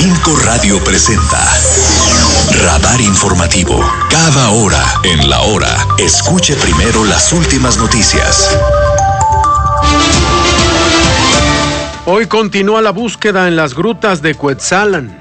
5 Radio presenta Radar Informativo. Cada hora en la hora, escuche primero las últimas noticias. Hoy continúa la búsqueda en las grutas de Cuetzalan,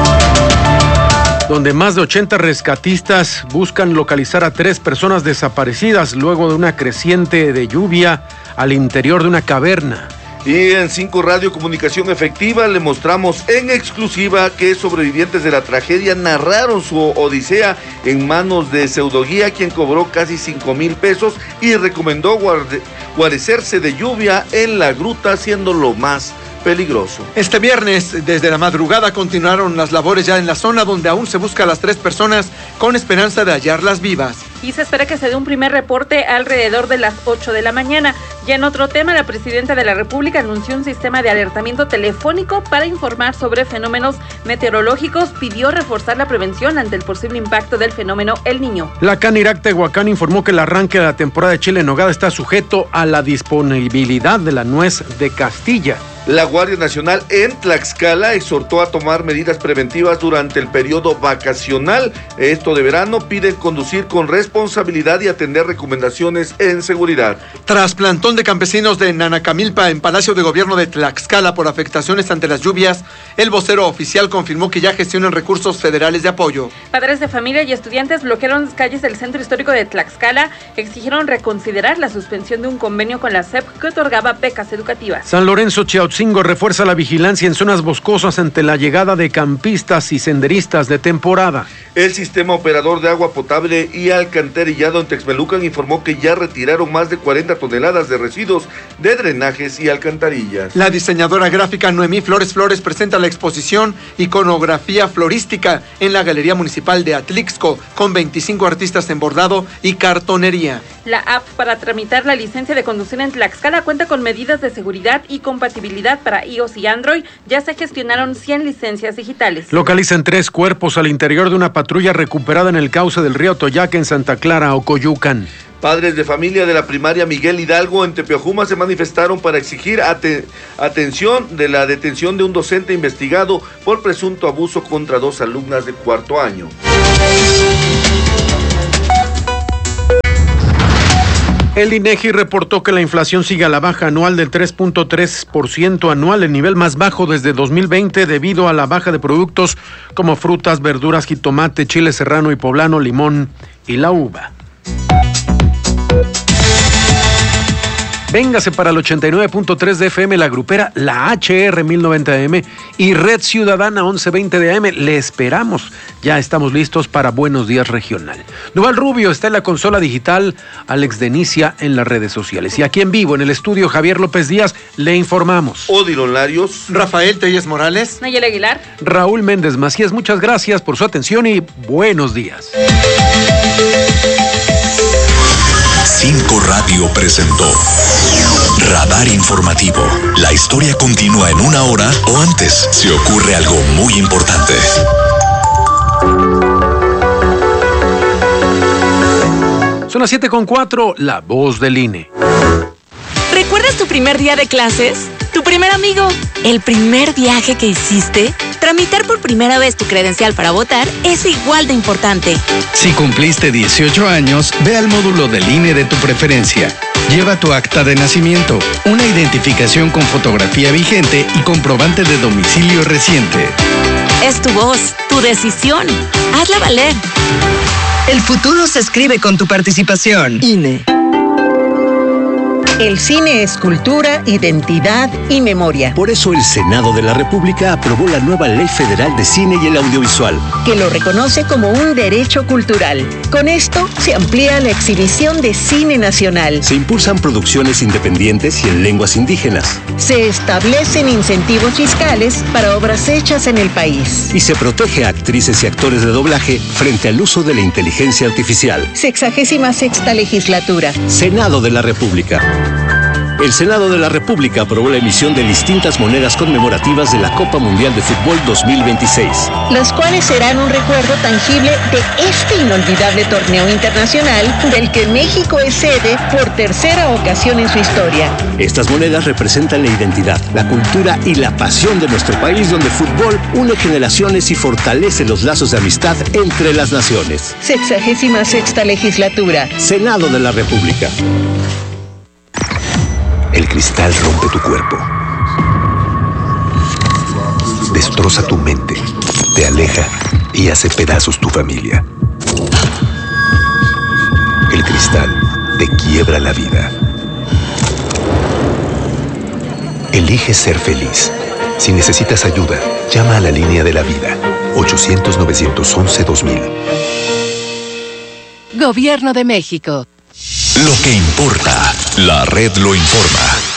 donde más de 80 rescatistas buscan localizar a 3 personas desaparecidas luego de una creciente de lluvia al interior de una caverna. Y en 5 Radio Comunicación Efectiva le mostramos en exclusiva que sobrevivientes de la tragedia narraron su odisea en manos de Pseudoguía, quien cobró casi 5,000 pesos y recomendó guarecerse de lluvia en la gruta, siendo lo más peligroso. Este viernes, desde la madrugada, continuaron las labores ya en la zona donde aún se busca a las 3 personas con esperanza de hallarlas vivas. Y se espera que se dé un primer reporte alrededor de las 8 de la mañana. Ya en otro tema, la presidenta de la República anunció un sistema de alertamiento telefónico para informar sobre fenómenos meteorológicos. Pidió reforzar la prevención ante el posible impacto del fenómeno El Niño. La Canirac Tehuacán informó que el arranque de la temporada de chile en nogada está sujeto a la disponibilidad de la nuez de Castilla. La Guardia Nacional en Tlaxcala exhortó a tomar medidas preventivas durante el periodo vacacional. Esto de verano. Piden conducir con responsabilidad y atender recomendaciones en seguridad. Tras plantón de campesinos de Nanacamilpa en Palacio de Gobierno de Tlaxcala por afectaciones ante las lluvias, el vocero oficial confirmó que ya gestionan recursos federales de apoyo. Padres de familia y estudiantes bloquearon las calles del centro histórico de Tlaxcala, exigieron reconsiderar la suspensión de un convenio con la SEP que otorgaba becas educativas. San Lorenzo Chiautzingo refuerza la vigilancia en zonas boscosas ante la llegada de campistas y senderistas de temporada. El sistema operador de agua potable y alcantarillado en Texmelucan informó que ya retiraron más de 40 toneladas de residuos de drenajes y alcantarillas. La diseñadora gráfica Noemí Flores presenta la exposición Iconografía Florística en la Galería Municipal de Atlixco, con 25 artistas en bordado y cartonería. La app para tramitar la licencia de conducir en Tlaxcala cuenta con medidas de seguridad y compatibilidad para iOS y Android. Ya se gestionaron 100 licencias digitales. Localizan 3 cuerpos al interior de una patrulla recuperada en el cauce del río Toyac en Santa Clara, Ocoyucan. Padres de familia de la primaria Miguel Hidalgo en Tepeojuma se manifestaron para exigir atención de la detención de un docente investigado por presunto abuso contra 2 alumnas de 4º año. El INEGI reportó que la inflación sigue a la baja anual del 3.3% anual, el nivel más bajo desde 2020 debido a la baja de productos como frutas, verduras, jitomate, chile serrano y poblano, limón y la uva. Véngase para el 89.3 de FM, la grupera, la HR 1090M y Red Ciudadana 1120 de AM. Le esperamos. Ya estamos listos para Buenos Días Regional. Duval Rubio está en la consola digital, Alex Denicia en las redes sociales. Y aquí en vivo, en el estudio, Javier López Díaz, le informamos. Odilon Larios, Rafael Telles Morales, Nayeli Aguilar, Raúl Méndez Macías. Muchas gracias por su atención y buenos días. 5 Radio presentó Radar Informativo. La historia continúa en 1 hora o antes si ocurre algo muy importante. Son las 7:04, la voz del INE. ¿Recuerdas tu primer día de clases? ¿Tu primer amigo? ¿El primer viaje que hiciste? Tramitar por primera vez tu credencial para votar es igual de importante. Si cumpliste 18 años, ve al módulo del INE de tu preferencia. Lleva tu acta de nacimiento, una identificación con fotografía vigente y comprobante de domicilio reciente. Es tu voz, tu decisión. Hazla valer. El futuro se escribe con tu participación. INE. El cine es cultura, identidad y memoria. Por eso el Senado de la República aprobó la nueva Ley Federal de Cine y el Audiovisual, que lo reconoce como un derecho cultural. Con esto se amplía la exhibición de cine nacional. Se impulsan producciones independientes y en lenguas indígenas. Se establecen incentivos fiscales para obras hechas en el país. Y se protege a actrices y actores de doblaje frente al uso de la inteligencia artificial. 66ª legislatura. Senado de la República. El Senado de la República aprobó la emisión de distintas monedas conmemorativas de la Copa Mundial de Fútbol 2026. Las cuales serán un recuerdo tangible de este inolvidable torneo internacional del que México es sede por tercera ocasión en su historia. Estas monedas representan la identidad, la cultura y la pasión de nuestro país, donde el fútbol une generaciones y fortalece los lazos de amistad entre las naciones. 66ª legislatura. Senado de la República. El cristal rompe tu cuerpo, destroza tu mente, te aleja y hace pedazos tu familia. El cristal te quiebra la vida. Elige ser feliz. Si necesitas ayuda, llama a la línea de la vida, 800-911-2000. Gobierno de México. Lo que importa, la red lo informa.